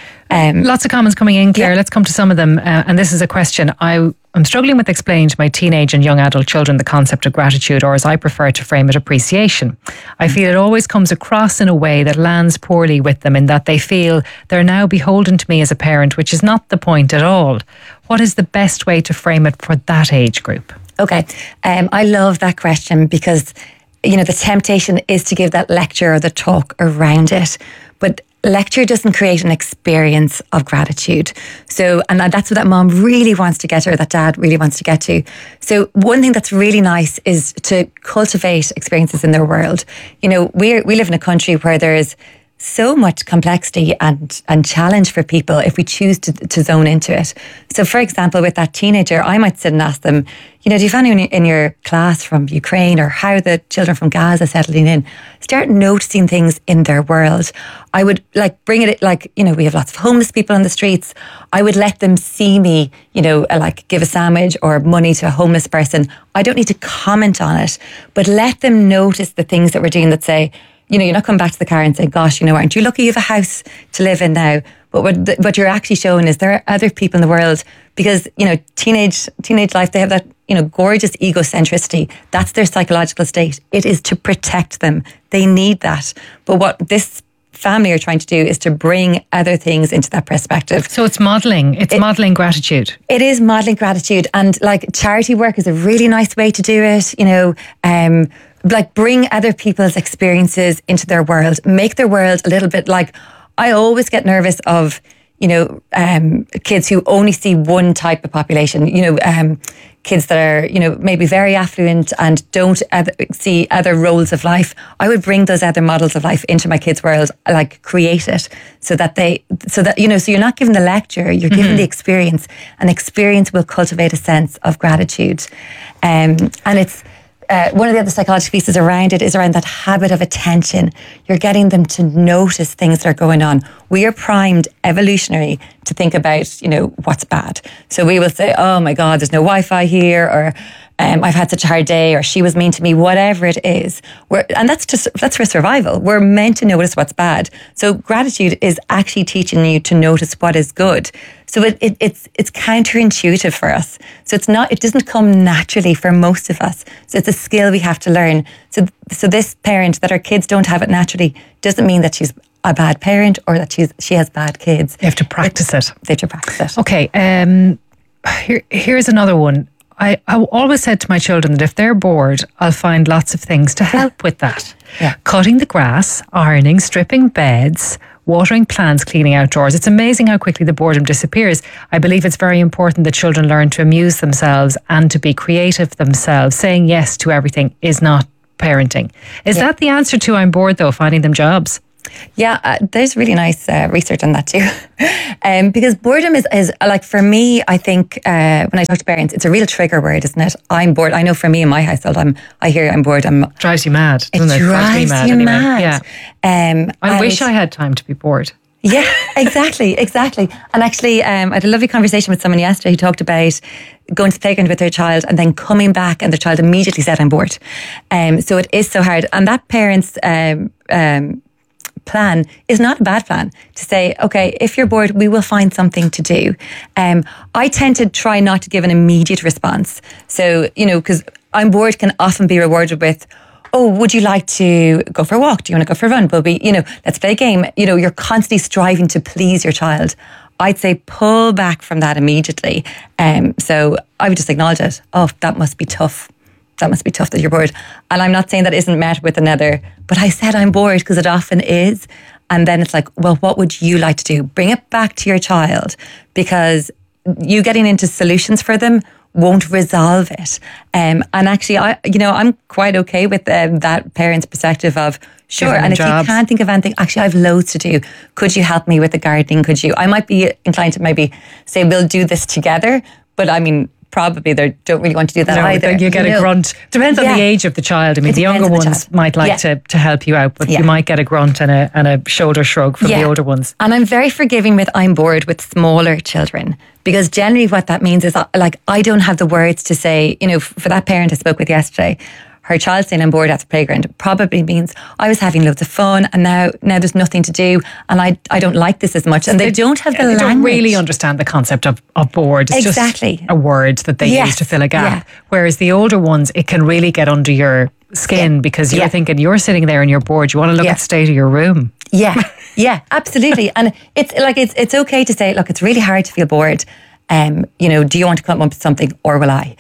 Lots of comments coming in, Claire. Let's come to some of them. And this is a question. I'm struggling with explaining to my teenage and young adult children the concept of gratitude, or as I prefer to frame it, appreciation. I feel it always comes across in a way that lands poorly with them, in that they feel they're now beholden to me as a parent, which is not the point at all. What is the best way to frame it for that age group? Okay. I love that question because, the temptation is to give that lecture or the talk around it. But lecture doesn't create an experience of gratitude. So, and that's what that mom really wants to get to, or that dad really wants to get to. So one thing that's really nice is to cultivate experiences in their world. We live in a country where there is so much complexity and challenge for people if we choose to zone into it. So for example, with that teenager, I might sit and ask them, do you have anyone in your class from Ukraine, or how are the children from Gaza settling in? Start noticing things in their world. I would bring it, we have lots of homeless people on the streets. I would let them see me, give a sandwich or money to a homeless person. I don't need to comment on it, but let them notice the things that we're doing that say, you're not coming back to the car and saying, gosh, aren't you lucky you have a house to live in now? But what you're actually showing is there are other people in the world, because, teenage life, they have that, gorgeous egocentricity. That's their psychological state. It is to protect them. They need that. But what this family are trying to do is to bring other things into that perspective. So it's modelling. It's modelling gratitude. It is modelling gratitude. And charity work is a really nice way to do it, bring other people's experiences into their world, make their world a little bit I always get nervous of, kids who only see one type of population, kids that are, maybe very affluent and don't see other roles of life. I would bring those other models of life into my kids' world, like create it so that so you're not giving the lecture, you're giving the experience, and experience will cultivate a sense of gratitude. And it's, one of the other psychology pieces around it is around that habit of attention. You're getting them to notice things that are going on. We are primed evolutionary to think about, what's bad. So we will say, oh my God, there's no Wi-Fi here, or I've had such a hard day, or she was mean to me, whatever it is. And that's for survival. We're meant to notice what's bad. So gratitude is actually teaching you to notice what is good. So it's counterintuitive for us. So it doesn't come naturally for most of us. So it's a skill we have to learn. So this parent, that our kids don't have it naturally, doesn't mean that she's a bad parent or that she has bad kids. You have to practice it. They have to practice it. Okay. Here's another one. I always said to my children that if they're bored, I'll find lots of things to help with that. Yeah. Cutting the grass, ironing, stripping beds, watering plants, cleaning outdoors. It's amazing how quickly the boredom disappears. I believe it's very important that children learn to amuse themselves and to be creative themselves. Saying yes to everything is not parenting. Is that the answer to I'm bored though, finding them jobs? Yeah, there's really nice research on that too. Because boredom is like, for me, I think when I talk to parents, it's a real trigger word, isn't it? I'm bored. I know for me in my household, I hear I'm bored. Drives you mad, doesn't it? Drives me mad. Yeah. I wish I had time to be bored. Yeah, exactly. And actually, I had a lovely conversation with someone yesterday who talked about going to the playground with their child and then coming back and their child immediately said, I'm bored. So it is so hard. And that parent's plan is not a bad plan, to say, okay, if you're bored, we will find something to do. I tend to try not to give an immediate response. So, because I'm bored can often be rewarded with, oh, would you like to go for a walk? Do you want to go for a run? Let's play a game. You're constantly striving to please your child. I'd say pull back from that immediately. So I would just acknowledge it. Oh, that must be tough. That must be tough that you're bored. And I'm not saying that isn't met with another, but I said I'm bored because it often is. And then it's like, well, what would you like to do? Bring it back to your child, because you getting into solutions for them won't resolve it. And actually, I'm quite okay with that parent's perspective of, sure, and if you can't think of anything, actually, I've loads to do. Could you help me with the gardening? I might be inclined to maybe say, we'll do this together. But I mean, probably they don't really want to do that either. You get a grunt. Depends on the age of the child. I mean, the younger ones might like to help you out, but you might get a grunt and a shoulder shrug from the older ones. And I'm very forgiving with I'm bored with smaller children, because generally what that means is like, I don't have the words to say, for that parent I spoke with yesterday, her child saying I'm bored at the playground probably means I was having loads of fun and now there's nothing to do and I don't like this as much. And they don't have the language. They don't really understand the concept of bored. It's just a word that they use to fill a gap. Yeah. Whereas the older ones, it can really get under your skin because you're thinking you're sitting there and you're bored. You want to look at the state of your room. Yeah, absolutely. And it's okay to say, look, it's really hard to feel bored. Do you want to come up with something or will I?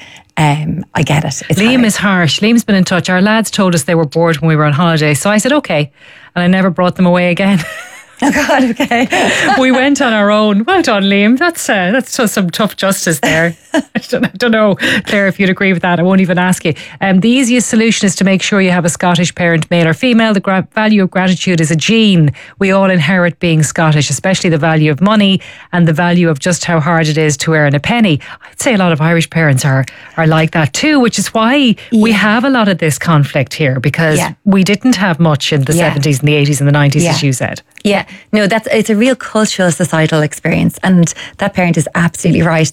I get it. Liam is harsh. Liam's been in touch. Our lads told us they were bored when we were on holiday. So I said, okay. And I never brought them away again. Oh God, okay. We went on our own. Well done, Liam. That's just some tough justice there. I don't know, Claire, if you'd agree with that. I won't even ask you. The easiest solution is to make sure you have a Scottish parent, male or female. The value of gratitude is a gene. We all inherit being Scottish, especially the value of money and the value of just how hard it is to earn a penny. I'd say a lot of Irish parents are like that too, which is why we have a lot of this conflict here, because we didn't have much in the 70s and the 80s and the 90s, as you said. Yeah, no, it's a real cultural, societal experience, and that parent is absolutely right.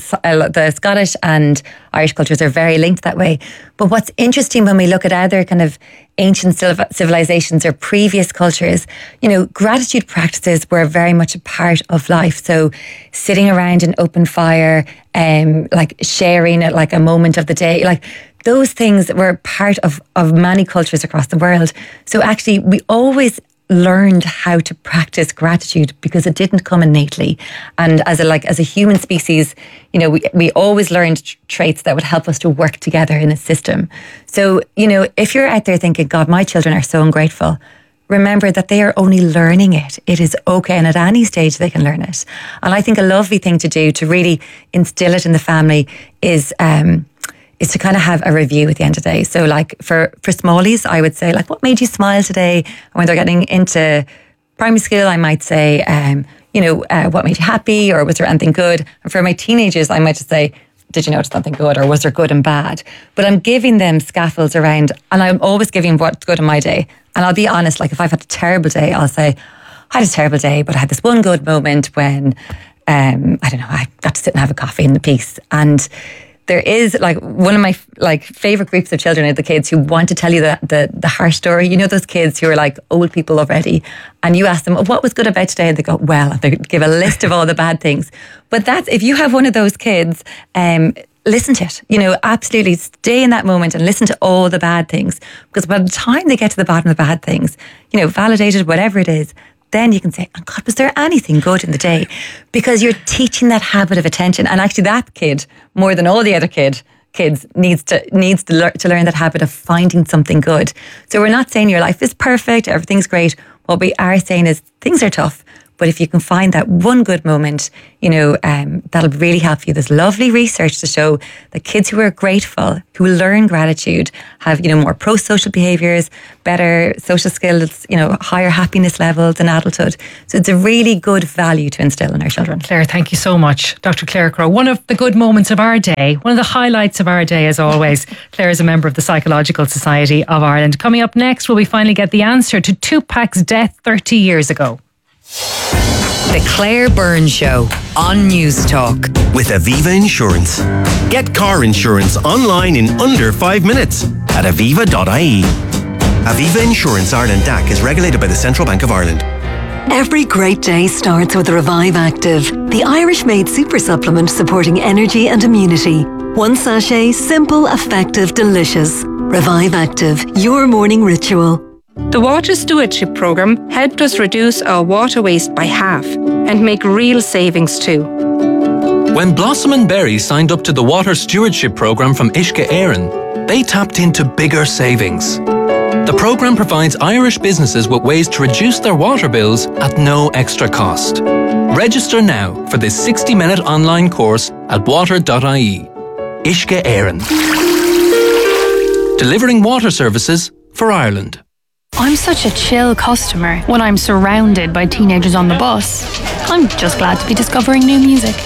The Scottish and Irish cultures are very linked that way. But what's interesting when we look at other kind of ancient civilizations or previous cultures, gratitude practices were very much a part of life. So sitting around an open fire, like sharing like a moment of the day, like those things were part of many cultures across the world. So actually, we always learned how to practice gratitude because it didn't come innately. And as a human species, we always learned traits that would help us to work together in a system. So, if you're out there thinking, God, my children are so ungrateful, remember that they are only learning it. It is okay, and at any stage they can learn it. And I think a lovely thing to do to really instill it in the family is to kind of have a review at the end of the day. So like for smallies, I would say like, what made you smile today? And when they're getting into primary school, I might say, what made you happy, or was there anything good? And for my teenagers, I might just say, did you notice something good, or was there good and bad? But I'm giving them scaffolds around, and I'm always giving what's good in my day. And I'll be honest, like if I've had a terrible day, I'll say, I had a terrible day, but I had this one good moment when, I got to sit and have a coffee in the peace. And there is like one of my favorite groups of children are the kids who want to tell you the harsh story. You know, those kids who are like old people already, and you ask them, what was good about today? And they go, well, they give a list of all the bad things. But that's, if you have one of those kids, listen to it, absolutely stay in that moment and listen to all the bad things. Because by the time they get to the bottom of the bad things, validated, whatever it is, then you can say, oh God, was there anything good in the day? Because you're teaching that habit of attention. And actually that kid, more than all the other kids, needs to learn that habit of finding something good. So we're not saying your life is perfect, everything's great. What we are saying is things are tough. But if you can find that one good moment, that'll really help you. There's lovely research to show that kids who are grateful, who learn gratitude, have, more pro-social behaviours, better social skills, higher happiness levels in adulthood. So it's a really good value to instill in our children. Claire, thank you so much. Dr. Claire Crowe, one of the good moments of our day, one of the highlights of our day as always. Claire is a member of the Psychological Society of Ireland. Coming up next, will we finally get the answer to Tupac's death 30 years ago? The Claire Byrne Show on News Talk. With Aviva Insurance. Get car insurance online in under 5 minutes at aviva.ie. Aviva Insurance Ireland DAC is regulated by the Central Bank of Ireland. Every great day starts with Revive Active, the Irish-made super supplement supporting energy and immunity. One sachet, simple, effective, delicious. Revive Active, your morning ritual. The Water Stewardship Programme helped us reduce our water waste by half and make real savings too. When Blossom and Berry signed up to the Water Stewardship Programme from Uisce Éireann, they tapped into bigger savings. The programme provides Irish businesses with ways to reduce their water bills at no extra cost. Register now for this 60-minute online course at water.ie. Uisce Éireann. Delivering water services for Ireland. I'm such a chill customer when I'm surrounded by teenagers on the bus. I'm just glad to be discovering new music.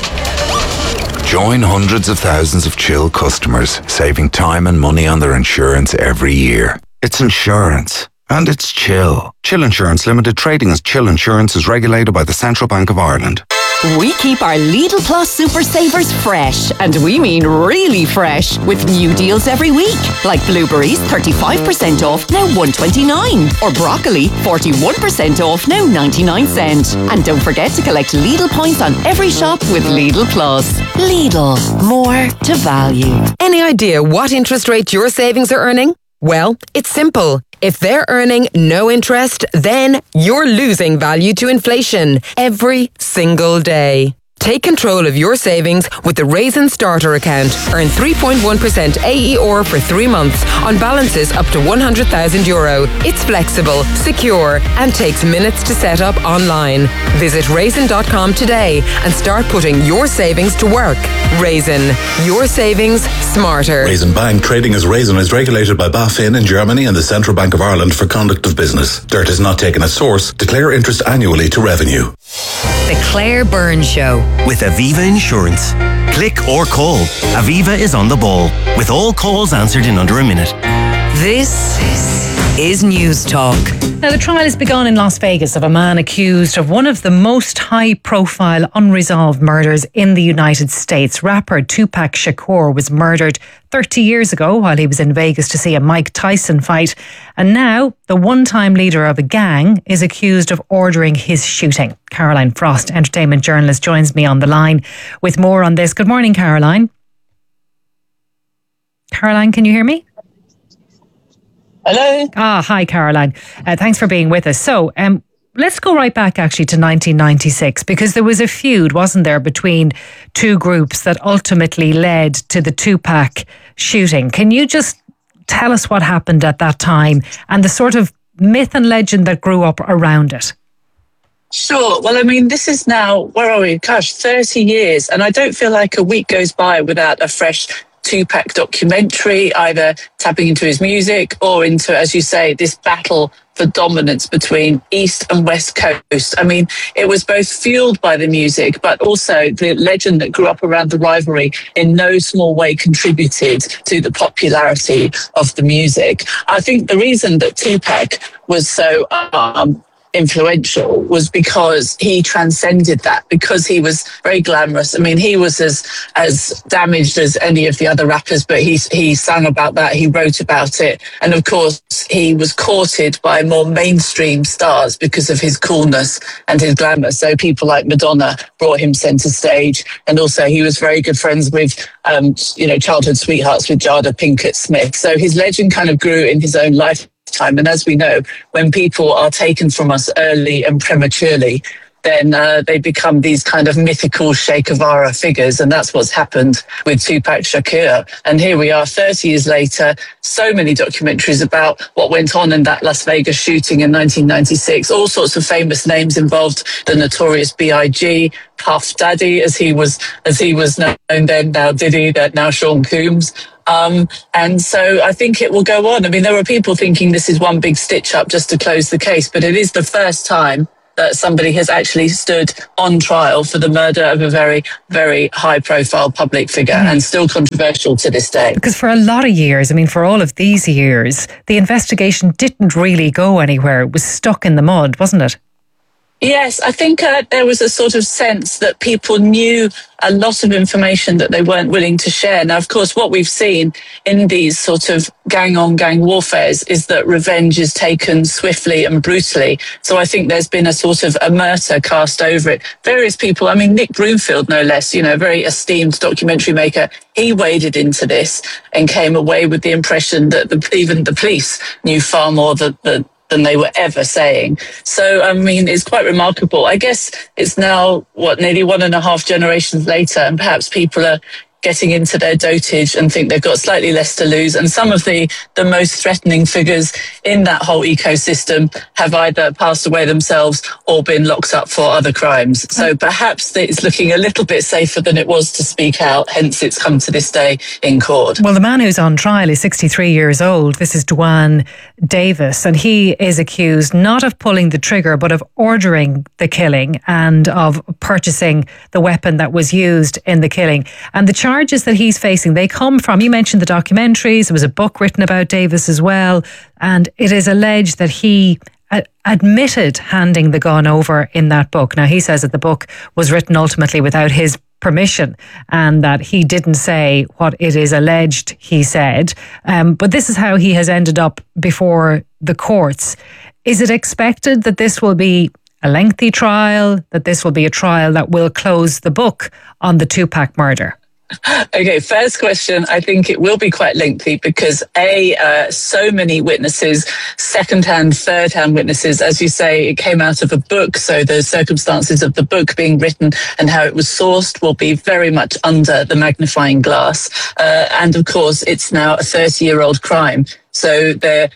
Join hundreds of thousands of chill customers, saving time and money on their insurance every year. It's insurance. And it's chill. Chill Insurance Limited, trading as Chill Insurance, is regulated by the Central Bank of Ireland. We keep our Lidl Plus Super Savers fresh, and we mean really fresh, with new deals every week. Like blueberries, 35% off, now $1.29. Or broccoli, 41% off, now 99 cents. And don't forget to collect Lidl points on every shop with Lidl Plus. Lidl, more to value. Any idea what interest rate your savings are earning? Well, it's simple. If they're earning no interest, then you're losing value to inflation every single day. Take control of your savings with the Raisin Starter account. Earn 3.1% AER for 3 months on balances up to €100,000. It's flexible, secure, and takes minutes to set up online. Visit raisin.com today and start putting your savings to work. Raisin, your savings smarter. Raisin Bank, trading as Raisin, is regulated by BaFin in Germany and the Central Bank of Ireland for conduct of business. Dirt is not taken as source. Declare interest annually to revenue. The Claire Byrne Show. With Aviva Insurance. Click or call. Aviva is on the ball, with all calls answered in under a minute. This is News Talk. Now, the trial has begun in Las Vegas of a man accused of one of the most high-profile unresolved murders in the United States. Rapper Tupac Shakur was murdered 30 years ago while he was in Vegas to see a Mike Tyson fight. And now, the one-time leader of a gang is accused of ordering his shooting. Caroline Frost, entertainment journalist, joins me on the line with more on this. Good morning, Caroline. Caroline, can you hear me? Hello. Hi, Caroline. Thanks for being with us. So, let's go right back actually to 1996, because there was a feud, wasn't there, between two groups that ultimately led to the Tupac shooting. Can you just tell us what happened at that time and the sort of myth and legend that grew up around it? Sure. Well, I mean, this is now, where are we? Gosh, 30 years. And I don't feel like a week goes by without a fresh Tupac documentary, either tapping into his music or into, as you say, this battle for dominance between East and West Coast. I mean, it was both fueled by the music, but also the legend that grew up around the rivalry in no small way contributed to the popularity of the music. I think the reason that Tupac was so influential was because he transcended that, because he was very glamorous. I mean, he was as damaged as any of the other rappers, but he sang about that, he wrote about it, and of course he was courted by more mainstream stars because of his coolness and his glamour. So people like Madonna brought him center stage, and also he was very good friends with childhood sweethearts with Jada Pinkett Smith. So his legend kind of grew in his own lifetime. And as we know, when people are taken from us early and prematurely, then they become these kind of mythical Che Guevara figures. And that's what's happened with Tupac Shakur. And here we are 30 years later, so many documentaries about what went on in that Las Vegas shooting in 1996. All sorts of famous names involved: the notorious B.I.G., Puff Daddy, as he was known then, now Diddy, now Sean Combs. And so I think it will go on. I mean, there were people thinking this is one big stitch up just to close the case, but it is the first time that somebody has actually stood on trial for the murder of a very, very high profile public figure, and still controversial to this day. Because for a lot of years, I mean, for all of these years, the investigation didn't really go anywhere. It was stuck in the mud, wasn't it? Yes, I think there was a sort of sense that people knew a lot of information that they weren't willing to share. Now, of course, what we've seen in these sort of gang-on-gang warfares is that revenge is taken swiftly and brutally. So I think there's been a sort of omerta cast over it. Various people, I mean, Nick Broomfield, no less, a very esteemed documentary maker, he waded into this and came away with the impression that even the police knew far more than they were ever saying. So, I mean, it's quite remarkable. I guess it's now, nearly 1.5 generations later, and perhaps people are getting into their dotage and think they've got slightly less to lose. And some of the most threatening figures in that whole ecosystem have either passed away themselves or been locked up for other crimes. So perhaps it's looking a little bit safer than it was to speak out, hence it's come to this day in court. Well, the man who's on trial is 63 years old. This is Dwan Davis, and he is accused not of pulling the trigger, but of ordering the killing and of purchasing the weapon that was used in the killing. And the charges that he's facing, they come from, you mentioned the documentaries, there was a book written about Davis as well, and it is alleged that he admitted handing the gun over in that book. Now, he says that the book was written ultimately without his permission and that he didn't say what it is alleged he said. But this is how he has ended up before the courts. Is it expected that this will be a lengthy trial, that this will be a trial that will close the book on the Tupac murder? Okay, first question, I think it will be quite lengthy because so many witnesses, second-hand, third-hand witnesses, as you say, it came out of a book, so the circumstances of the book being written and how it was sourced will be very much under the magnifying glass. And of course, it's now a 30-year-old crime, so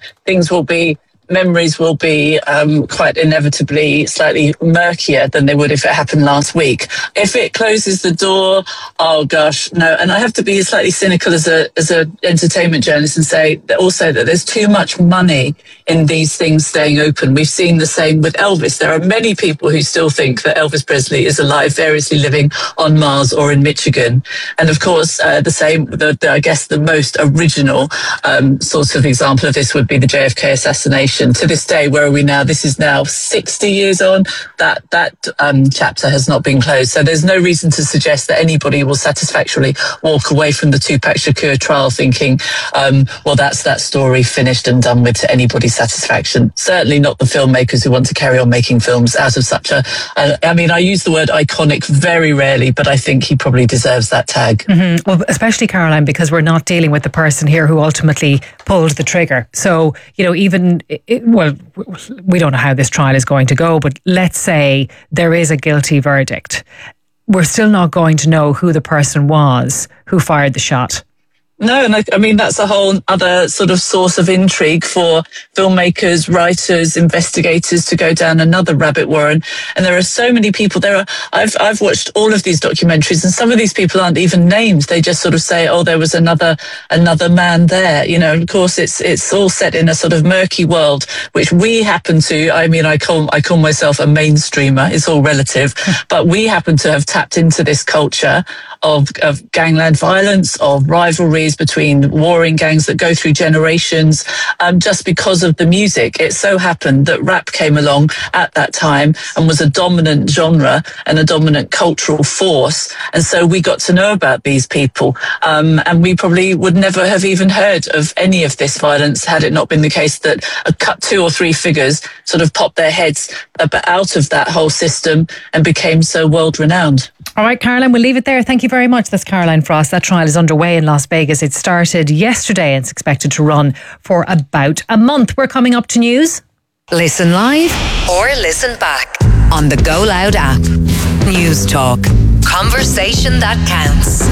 memories will be quite inevitably slightly murkier than they would if it happened last week. If it closes the door, oh gosh, no. And I have to be slightly cynical as a entertainment journalist and say that also that there's too much money in these things staying open. We've seen the same with Elvis. There are many people who still think that Elvis Presley is alive, variously living on Mars or in Michigan. And of course, I guess the most original sort of example of this would be the JFK assassination. To this day, where are we now? This is now 60 years on. That chapter has not been closed. So there's no reason to suggest that anybody will satisfactorily walk away from the Tupac Shakur trial thinking, well, that's that story finished and done with to anybody's satisfaction. Certainly not the filmmakers who want to carry on making films out of such I use the word iconic very rarely, but I think he probably deserves that tag. Mm-hmm. Well, especially, Caroline, because we're not dealing with the person here who ultimately pulled the trigger. So, we don't know how this trial is going to go, but let's say there is a guilty verdict. We're still not going to know who the person was who fired the shot. No, and I mean, that's a whole other sort of source of intrigue for filmmakers, writers, investigators to go down another rabbit warren. And there are so many people I've watched all of these documentaries, and some of these people aren't even named. They just sort of say, oh, there was another man there. You know, of course, it's all set in a sort of murky world, which we happen to, I mean, I call myself a mainstreamer. It's all relative, but we happen to have tapped into this culture of gangland violence, of rivalries between warring gangs that go through generations, just because of the music. It so happened that rap came along at that time and was a dominant genre and a dominant cultural force. And so we got to know about these people. And we probably would never have even heard of any of this violence had it not been the case that a cut 2 or 3 figures sort of popped their heads out of that whole system and became so world renowned. All right, Caroline, we'll leave it there. Thank you very much. That's Caroline Frost. That trial is underway in Las Vegas. It started yesterday and it's expected to run for about a month. We're coming up to news. Listen live or listen back on the Go Loud app. News Talk. Conversation that counts.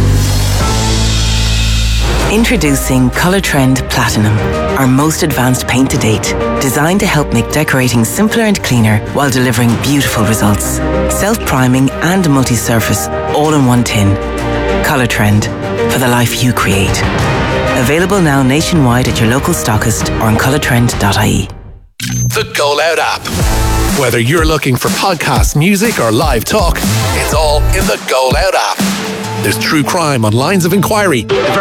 Introducing Colour Trend Platinum, our most advanced paint to date, designed to help make decorating simpler and cleaner while delivering beautiful results. Self-priming and multi-surface, all in one tin. Colour Trend, for the life you create. Available now nationwide at your local stockist or on colourtrend.ie. The Go Loud app. Whether you're looking for podcasts, music, or live talk, it's all in the Go Loud app. There's true crime on Lines of Inquiry.